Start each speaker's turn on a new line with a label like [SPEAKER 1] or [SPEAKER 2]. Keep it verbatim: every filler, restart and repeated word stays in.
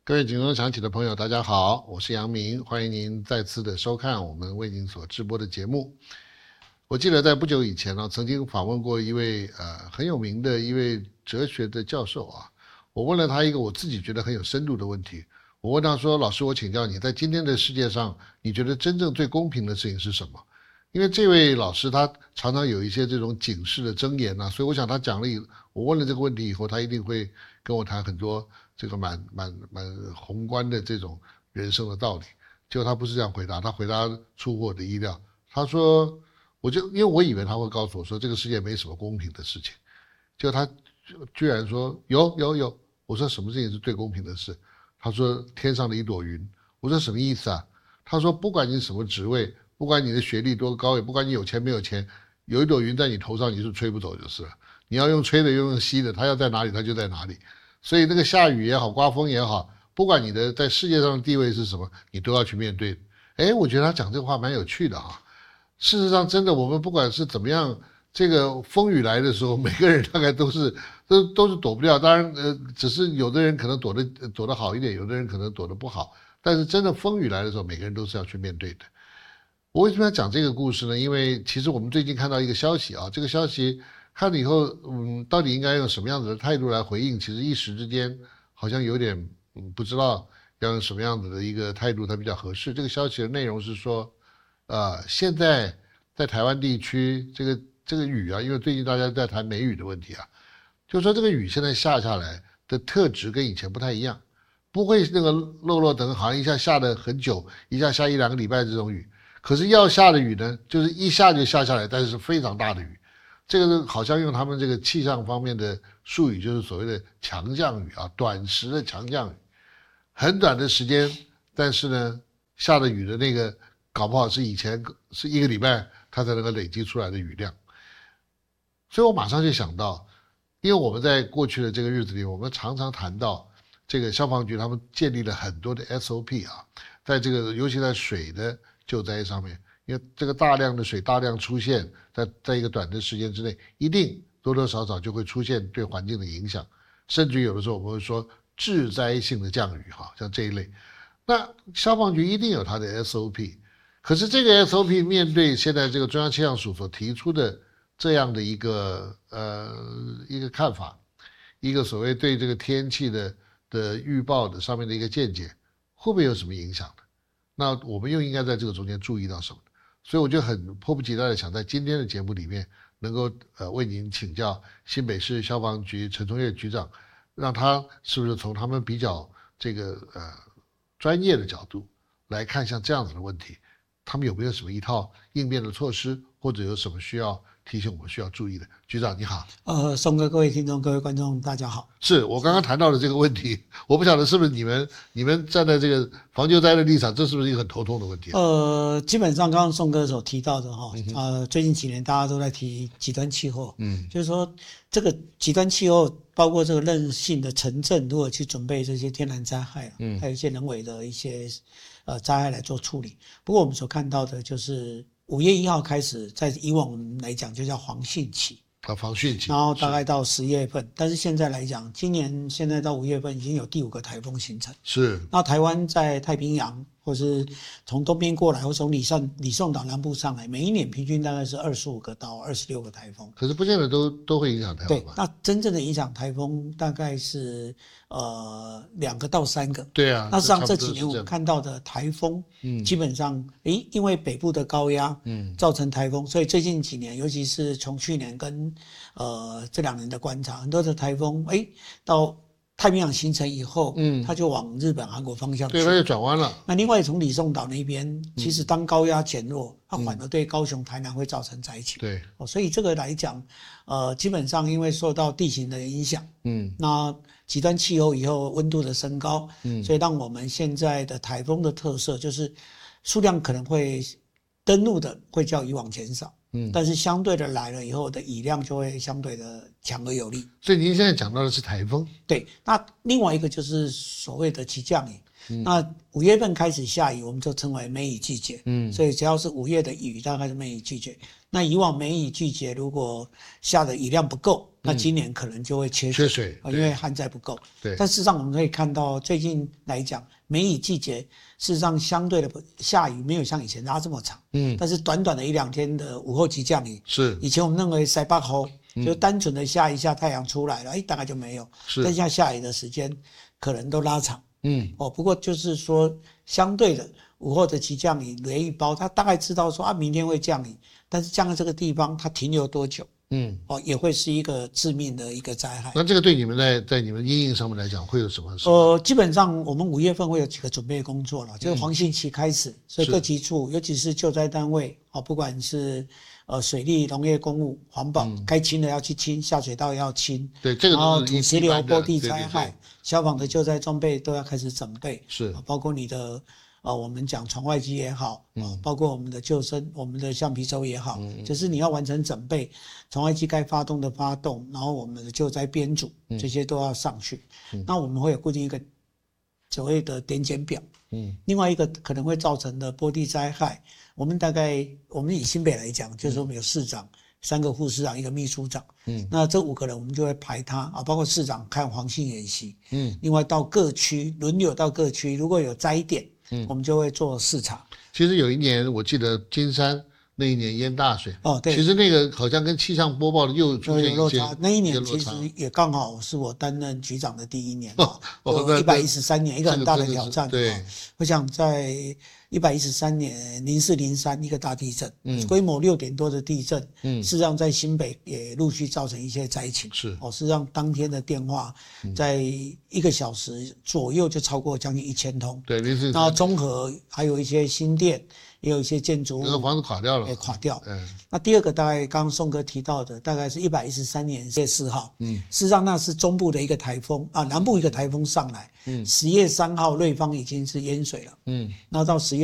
[SPEAKER 1] 各位警钟响起的朋友大家好，我是杨明，欢迎您再次的收看我们为您所直播的节目。我记得在不久以前呢，曾经访问过一位呃很有名的一位哲学的教授啊，我问了他一个我自己觉得很有深度的问题。我问他说，老师，我请教你，在今天的世界上，你觉得真正最公平的事情是什么？因为这位老师他常常有一些这种警示的箴言啊，所以我想他讲了以我问了这个问题以后，他一定会跟我谈很多这个蛮蛮蛮宏观的这种人生的道理。结果他不是这样回答，他回答出乎我的意料。他说，我就因为我以为他会告诉我说这个世界没什么公平的事情，结果他居然说有有有。我说什么事情是最公平的事？他说天上的一朵云。我说什么意思啊？他说不管你什么职位，不管你的学历多高，也不管你有钱没有钱，有一朵云在你头上，你是吹不走就是了。你要用吹的，用吸的，它要在哪里它就在哪里。所以那个下雨也好，刮风也好，不管你的在世界上的地位是什么，你都要去面对。诶，我觉得他讲这个话蛮有趣的啊。事实上真的，我们不管是怎么样，这个风雨来的时候，每个人大概都是都都是躲不掉。当然呃，只是有的人可能躲得躲得好一点，有的人可能躲得不好。但是真的风雨来的时候，每个人都是要去面对的。我为什么要讲这个故事呢？因为其实我们最近看到一个消息啊，这个消息看了以后，嗯，到底应该用什么样子的态度来回应？其实一时之间好像有点嗯不知道要用什么样子的一个态度才比较合适。这个消息的内容是说，呃，现在在台湾地区这个这个雨啊，因为最近大家在谈梅雨的问题啊，就是说这个雨现在下下来的特质跟以前不太一样，不会那个漏漏等好像一下下的很久，一下下一两个礼拜这种雨。可是要下的雨呢，就是一下就下下来，但是是非常大的雨。这个好像用他们这个气象方面的术语，就是所谓的强降雨啊，短时的强降雨，很短的时间，但是呢，下的雨的那个搞不好是以前是一个礼拜它才能够累积出来的雨量。所以我马上就想到，因为我们在过去的这个日子里，我们常常谈到这个消防局他们建立了很多的 S O P 啊，在这个尤其在水的救灾上面，因为这个大量的水大量出现在在一个短的时间之内，一定多多少少就会出现对环境的影响，甚至有的时候我们会说致灾性的降雨哈，像这一类。那消防局一定有它的 S O P， 可是这个 S O P 面对现在这个中央气象署所提出的这样的一个呃一个看法，一个所谓对这个天气的的预报的上面的一个见解，会不会有什么影响呢？那我们又应该在这个中间注意到什么？所以我就很迫不及待的想在今天的节目里面能够呃为您请教新北市消防局陈崇业局长，让他是不是从他们比较这个呃专业的角度来看像这样子的问题，他们有没有什么一套应变的措施，或者有什么需要提醒我们需要注意的？局长你好。
[SPEAKER 2] 呃，宋哥，各位听众，各位观众，大家好。
[SPEAKER 1] 是我刚刚谈到的这个问题，我不晓得是不是你们你们站在这个防救灾的立场，这是不是一个很头痛的问题啊？
[SPEAKER 2] 呃，基本上刚刚宋哥所提到的哈，呃，最近几年大家都在提极端气候，嗯，就是说这个极端气候包括这个韧性的城镇，如何去准备这些天然灾害，嗯，还有一些人为的一些呃灾害来做处理。不过我们所看到的就是五月一号开始，在以往我们来讲就叫黄汛期。
[SPEAKER 1] 啊，防汛期，
[SPEAKER 2] 然后大概到十月份，但是现在来讲，今年现在到五月份已经有第五个台风形成。
[SPEAKER 1] 是，
[SPEAKER 2] 那台湾在太平洋，或是从东边过来，或从李宋李宋岛南部上来，每一年平均大概是二十五个到二十六个台风。
[SPEAKER 1] 可是不见得都都会影响台湾吧？
[SPEAKER 2] 对，那真正的影响台风大概是呃两个到三个。
[SPEAKER 1] 对啊，
[SPEAKER 2] 那实际上这几年我们看到的台风，嗯，基本上，诶，因为北部的高压，嗯，造成台风，所以最近几年，尤其是从去年跟呃这两年的观察，很多的台风，诶，到太平洋形成以后，嗯，它就往日本、韩国方向去，
[SPEAKER 1] 对，它就转弯了。
[SPEAKER 2] 那另外从李宋岛那边，其实当高压减弱，它反而对高雄、台南会造成灾情。
[SPEAKER 1] 对，
[SPEAKER 2] 哦，所以这个来讲，呃，基本上因为受到地形的影响，嗯，那极端气候以后温度的升高，嗯，所以让我们现在的台风的特色就是数量可能会登陆的会较以往减少。嗯，但是相对的来了以后的雨量就会相对的强而有力。
[SPEAKER 1] 所以您现在讲到的是台风，
[SPEAKER 2] 对。那另外一个就是所谓的急降雨。 嗯、那五月份开始下雨，我们就称为梅雨季节。嗯，所以只要是五月的雨，大概是梅雨季节。那以往梅雨季节如果下的雨量不够，那今年可能就会缺水，
[SPEAKER 1] 缺水，
[SPEAKER 2] 因为旱灾不够。
[SPEAKER 1] 对。
[SPEAKER 2] 但事实上我们可以看到，最近来讲，梅雨季节事实上相对的下雨没有像以前拉这么长。嗯。但是短短的一两天的午后级降雨，
[SPEAKER 1] 是
[SPEAKER 2] 以前我们认为塞巴后就单纯的下一下太阳出来了，哎、大概就没有。
[SPEAKER 1] 是。
[SPEAKER 2] 但现在下雨的时间可能都拉长。嗯。哦，不过就是说相对的午后的急降雨，雷雨包它大概知道说啊明天会降雨。但是降在这个地方，它停留多久？嗯，哦，也会是一个致命的一个灾害。
[SPEAKER 1] 那这个对你们在在你们因应上面来讲，会有什么？
[SPEAKER 2] 呃，基本上我们五月份会有几个准备工作了，就是黄汛期开始，嗯、所以各级处，尤其是救灾单位，哦，不管是呃水利、农业、公务、环保，嗯、该清的要去清，下水道要清。
[SPEAKER 1] 对，这个
[SPEAKER 2] 然后土石流、坡地灾害，
[SPEAKER 1] 对对对
[SPEAKER 2] 消防的救灾装备都要开始准备。
[SPEAKER 1] 是，
[SPEAKER 2] 哦、包括你的。呃，我们讲船外机也好，嗯，包括我们的救生、我们的橡皮舟也好，嗯，就是你要完成准备，船外机该发动的发动，然后我们的救灾编组，嗯、这些都要上去。嗯、那我们会有固定一个所谓的点检表，嗯，另外一个可能会造成的坡地灾害，我们大概我们以新北来讲，就是我们有市长、嗯、三个副市长、一个秘书长，嗯，那这五个人我们就会排他啊，包括市长看黄汛演习，嗯，另外到各区轮流到各区，如果有灾点。嗯，我们就会做视察。
[SPEAKER 1] 其实有一年，我记得金山那一年淹大水。
[SPEAKER 2] 哦，对。
[SPEAKER 1] 其实那个好像跟气象播报的又出现一些
[SPEAKER 2] 那一年其实也刚好是我担任局长的第一年。
[SPEAKER 1] 哦，
[SPEAKER 2] 一百一十三年，一个很大的挑战。
[SPEAKER 1] 对。
[SPEAKER 2] 我想在一百一十三年零四零三一个大地震，嗯，规模六点多的地震，嗯，事实上在新北也陆续造成一些灾情。
[SPEAKER 1] 是。
[SPEAKER 2] 哦，事实上当天的电话在一个小时左右就超过将近一千通。
[SPEAKER 1] 对，零四。
[SPEAKER 2] 那综合还有一些新店。也有一些建筑物，
[SPEAKER 1] 那个房子垮掉了，
[SPEAKER 2] 也垮掉。嗯，那第二个大概刚刚宋哥提到的，大概是一百一十三年十月四号。嗯，事实上那是中部的一个台风啊，南部一个台风上来。嗯，十月三号瑞芳已经是淹水了。嗯，那到十月。